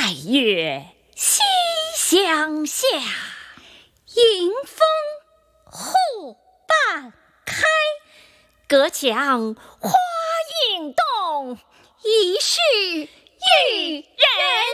爱月西厢下， 迎风户半开。 隔墙花影动， 疑是玉人。